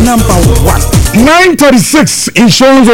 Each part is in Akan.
number 1. 936 insurance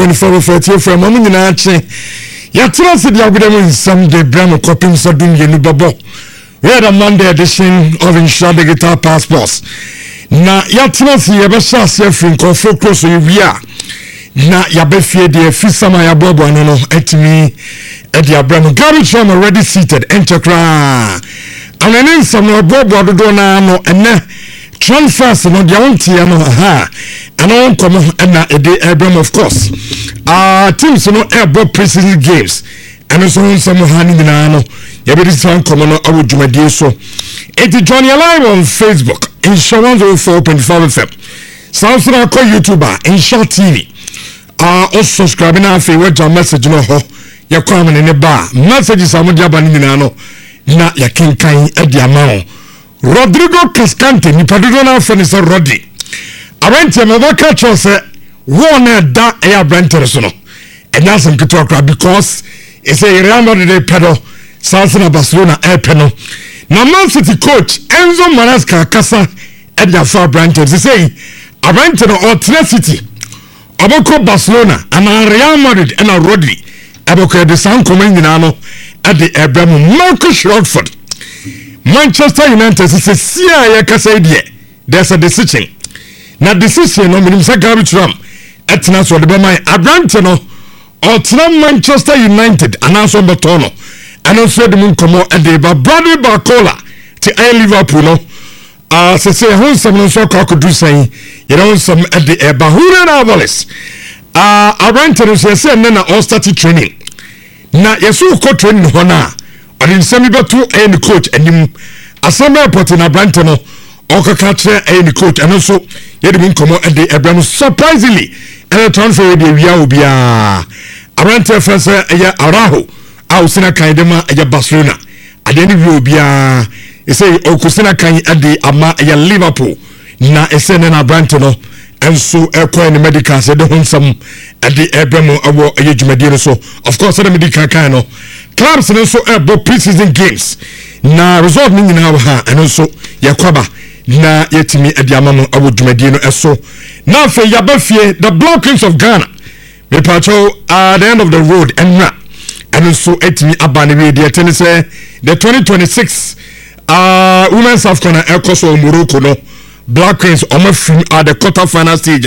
4.4 from Mominache. Yatrasi the Abidam some day Bram copying Sadum Yenubabo. We had a Monday edition of Insure Digital Passports. Na Yatrasi Yabasha Finko Focus Uvia. Na Yabefie de Fisama Yabobo no etimi Eddie Abraham Garbage from already seated entercra. And then some Bobo Dona no and transfers no dia wonti no ha and on come na Eddie Abraham of course. Teams no airborne preseason games and so some hani na no yabedi san come no awu dwumadie so. Eddie Johnny live on Facebook Insurance 4.5 FM. Samsung ko YouTuber Insure TV. Also subscribe na afi we jam message no ho ya kwa me ne ba messages amodi aba ni na no na ya kenkan edi amao Rodrigo Cascante ni padodo na afi ni so Rodri awenti me ba ka cho se one da ya brenter so no enya some kito akra because it's a Real Madrid pedo Salsina Barcelona pedo na Man City coach Enzo Maresca kasa edi afa brenter say brenter or City Aboko Barcelona and Real Madrid and Rodri Aboko the San Comendinano at the Abraham Marcus Rashford. Manchester United is a CIA Casadia. There's a decision. Now decision on Minimsa Garbage Ram at Naso de Bama Abrantano or Tram Manchester United and also Batono and also the Munkomo at the Bradley Barcola to Liverpool. Say wholesome so could do say you know some at the Bahura Navalis. I ran to say and then I all started training. Now yesu ko training hona or in semi to any coach and him assemble put in a brantano or catch any coach and also you didn't come at the Abraham surprisingly and a transfer the will be a ran to first Araho out in a kaidema at Barcelona and then it will be a say Okusina kan ade ama ya Liverpool na esene na Brantano enso ekwa ni medical say don some ade Abraham awo ayedwumade so of course the medical kan no clubs no so ebo preseason games na result ni nyina ha enso yakwaba na yetimi ade ama no awo dwumade no eso na fe yabafie the Black Kings of Ghana me pacho at the end of the road and so etimi abane we dey tell say the 2026 women's AFCON Ecoso Morocco no Black Queens film at the quarter-final stage.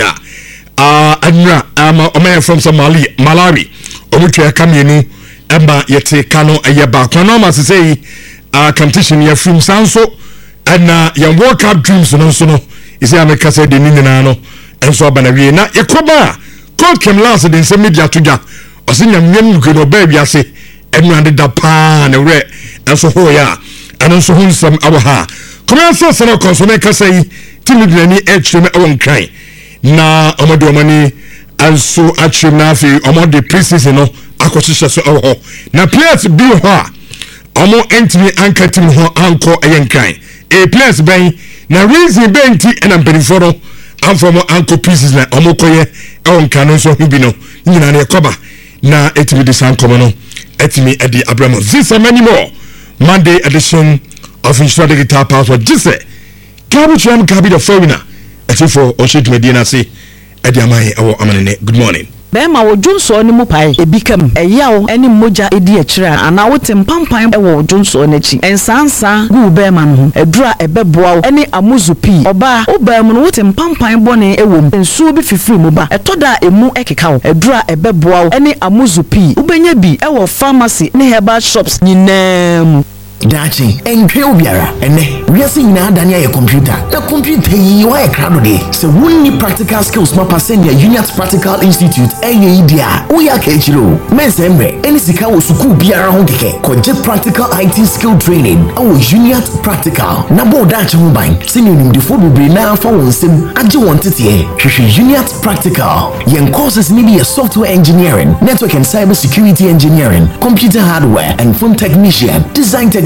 From Malawi. Omutu Kamienu Emba Yete Kano Ayaba. Kono must say competition ya film Sanso and your World Cup dreams no so no. Is America said the Ninano and so Banawi na Yakoba. God came last in some media to ja. Osinya Myen Guno baby I say and the pan and so hoya. And also some awaha. Commercial Sano Consumeka say timidly edge me own cry. Na Amado money and so actually nafi among the preseason no acquisition so oh. Na players be ha. Amo entry anchor team ho anko ayen cry. A players ben na reason benti and am beneforo am from anko pieces na amo koye on canon so hubino. Nyina na koba na etimi de san komo no. Etimi Eddie Abraham. This and many more. Monday edition of Insure Digital Passport. Just say, Kabucham Kabi the foreigner. For Oshit Medina say, Ediamai, our Amanene. Good morning. Bema wo Johnson ni mu pai ebikam eyawo eni moja edi akira ana wotem pampan ewo Johnson n'achi ensansa gu bema no edura ebeboa eni amuzupi oba obam no wotem pampan bone ewom ensuo bi fifiri mu ba etoda emu ekeka edura ebeboa eni amuzupi ubenya bi ewo pharmacy ne herbal shops nyinam Dachi, enkwe obiara, ene, wiase nyina adani ya computer. Na computer yi wa ekrado de. Se wonni practical skills mapa send ya Uniat Practical Institute enye idia. Uya kechiro. Mensembre, eni sika wo suku biara ho keke. Koje practical IT skill training. Awo Uniat Practical. Na bo dachi ho ban. Sini unimdifo bebre na afa wonsem. Aje wontete. Hwehwe Uniat Practical. Yen courses ni bi software engineering, network and cyber security engineering, computer hardware and phone technician, design technician,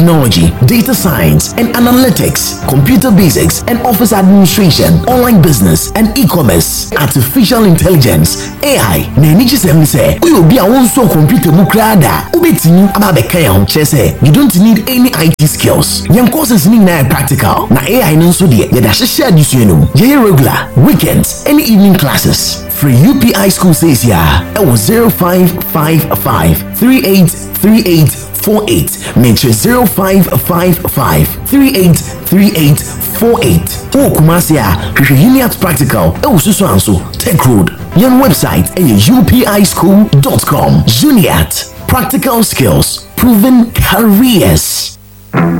technology, data science and analytics, computer basics and office administration, online business and e-commerce, artificial intelligence, AI. Na eniji say we obi a wonso computer mu krada ubetini ababeka ya chese. You don't need any IT skills. Yam courses ni na practical. Na AI no so de yada hyehyɛ adisuenum. Ye regular, weekends, and evening classes. Free UPI school says ya. It was 0555 383848. Mention 0555 383848. Oh, Kumasia, Uniat Practical. Oh, Susanso, Tech Road. Your website is upischool.com. Uniat, practical skills, proven careers.